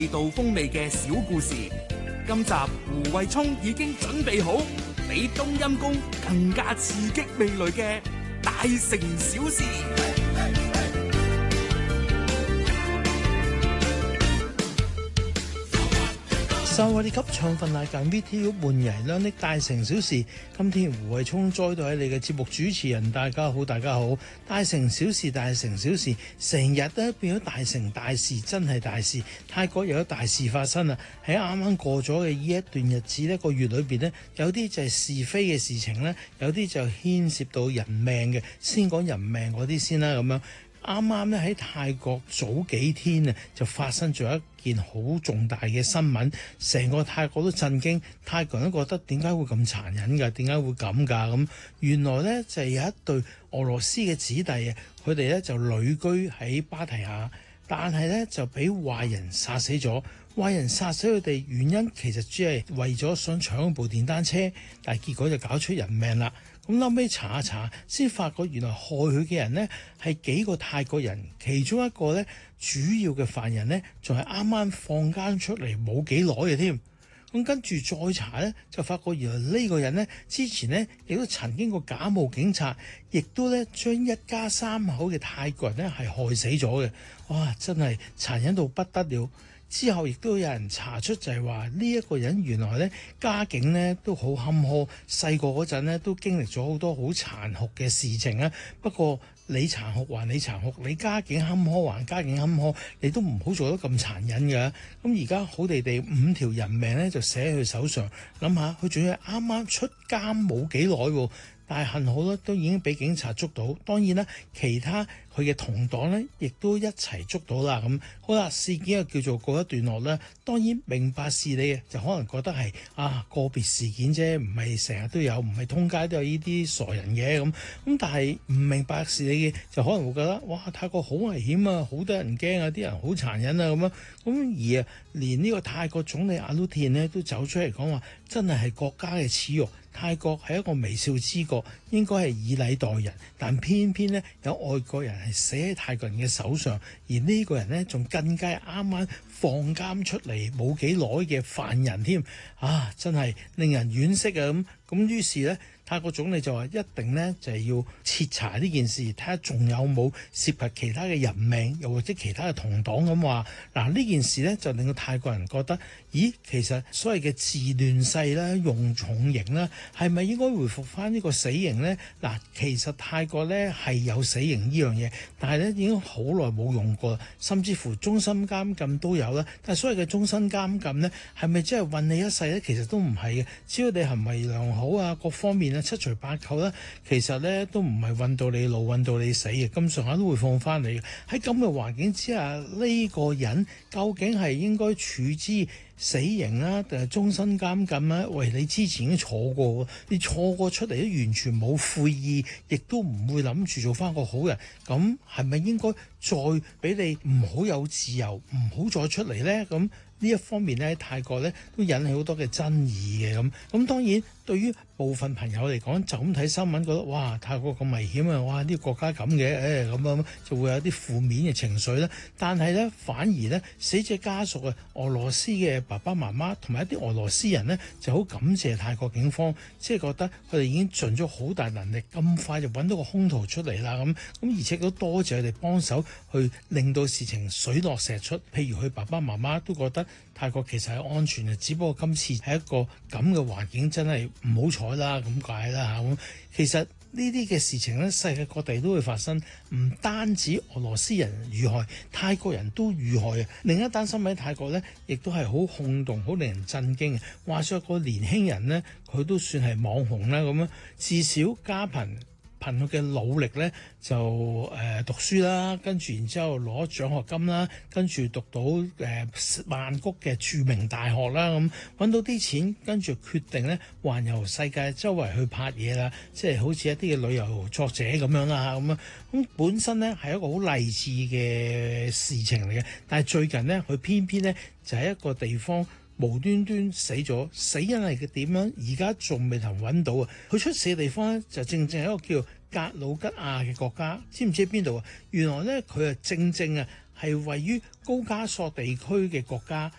地道風味嘅小故事。今集胡慧聰已經準備好，比冬陰功更加刺激味蕾嘅大城小事。 受惠你給唱份乃近 VTV 半日兩的大城小事，今天胡慧聰再度喺你嘅節目主持人，大家好，大家好。大城小事，大城小事，成日都變咗大城大事，真係大事。泰國又有大事發生啦！喺啱啱過咗嘅呢一段日子呢個月裏邊呢，有啲就係是非嘅事情呢，有啲就牽涉到人命嘅。先講人命嗰啲先啦，咁樣。啱啱咧喺泰國早幾天啊，就發生咗一件好重大嘅新聞，成個泰國都震驚，泰國人都覺得點解會咁殘忍㗎？點解會咁㗎？咁原來咧就係有一對俄羅斯嘅子弟啊，佢哋咧就旅居喺芭提雅，但係咧就俾壞人殺死咗。壞人殺死佢哋原因其實只係為咗想搶部電單車，但係結果就搞出人命啦。咁後尾查一查，先發覺原來害佢嘅人呢係幾個泰國人，其中一個呢主要嘅犯人呢，仲係啱啱放監出嚟冇幾耐嘅添。咁跟住再查呢，就發覺原來呢個人呢之前呢亦都曾經過假冒警察，亦都呢將一家三口嘅泰國人呢係害死咗嘅。哇！真係殘忍到不得了。之後亦都有人查出就係話呢一個人原來呢家境呢都好坎坷，細個嗰陣呢都經歷咗好多好殘酷嘅事情啊。不過你殘酷還你殘酷，你家境坎坷還家境坎坷，你都唔好做得咁殘忍㗎。咁而家好地地5條人命呢就寫喺佢手上，諗下佢仲要啱啱出監冇幾耐喎。但係幸好咧，都已經俾警察捉到。當然啦，其他佢嘅同黨呢，亦都一齊捉到啦。咁好啦，事件又叫做告一段落啦。當然明白事理嘅，就可能覺得係個別事件啫，唔係成日都有，唔係通街都有呢啲傻人嘅咁。但係唔明白事理嘅，就可能會覺得哇，泰國好危險啊，好多人驚啊，啲人好殘忍啊咁樣。咁而連呢個泰國總理阿努田呢，都走出嚟講話，真係國家嘅恥辱。泰國係一個微笑之國，應該係以禮待人，但偏偏呢，有外國人係死喺泰國人嘅手上，而呢個人呢，仲更加係啱啱放監出嚟冇幾耐嘅犯人添，真係令人惋惜啊！咁於是呢，泰國總理就話一定呢，就係要徹查呢件事，睇下仲有冇涉及其他嘅人命，又或者其他嘅同黨咁話。嗱，呢件事呢，就令到泰國人覺得，咦，其實所謂嘅治亂世啦，用重刑啦，係咪應該回復翻呢個死刑呢？嗱，其實泰國呢係有死刑呢樣嘢，但係呢已經好耐冇用過，甚至乎終身監禁都有啦。但係所謂嘅終身監禁呢，係咪真係韞你一世呢？其實都唔係嘅，只要你行為良好啊，各方面啊，七除八扣啦，其實呢都唔係韞到你老，韞到你死嘅，咁上下都會放翻你嘅。喺咁嘅環境之下，呢個人究竟係應該處之死刑啊，定係終身監禁啊？喂，你之前已經坐過，你坐過出嚟都完全冇悔意，亦都唔會諗住做翻個好人，咁係咪應該再俾你唔好有自由，唔好再出嚟呢？咁呢一方面咧，泰國咧都引起好多嘅爭議嘅咁當然對於部分朋友嚟講，就咁睇新聞覺得哇，泰國咁危險啊！哇，呢個國家咁嘅，咁樣就會有啲負面嘅情緒啦。但係咧，反而咧，死者家屬啊，俄羅斯嘅爸爸媽媽同埋一啲俄羅斯人呢，就好感謝泰國警方，即係覺得佢哋已經盡咗好大能力，咁快就揾到個兇徒出嚟啦。咁而且都多謝佢哋幫手去令到事情水落石出。譬如佢爸爸媽媽都覺得泰國其實係安全嘅，只不過今次係一個咁嘅環境，真係唔好彩啦，咁解啦嚇。咁其實呢啲嘅事情咧，世界各地都會發生，唔單止俄羅斯人遇害，泰國人都遇害啊！另一單新聞喺泰國呢，亦都係好轟動，好令人震驚嘅。話說個年輕人呢，佢都算係網紅啦，咁樣至少家貧佢嘅努力呢，就讀書啦，跟住然之後攞獎學金啦，跟住讀到曼谷嘅著名大學啦，咁揾到啲錢，跟住決定呢環遊世界周圍去拍嘢啦，即係好似一啲嘅旅遊作者咁樣啦，咁本身呢係一個好勵志嘅事情嚟嘅，但係最近呢，佢偏偏呢就喺一個地方無端端死咗，死因係佢點樣？而家仲未能揾到啊！佢出事嘅地方咧，就正正係一個叫格魯吉亞嘅國家，知唔知喺邊度啊？原來咧佢正正啊係位於高加索地區嘅國家，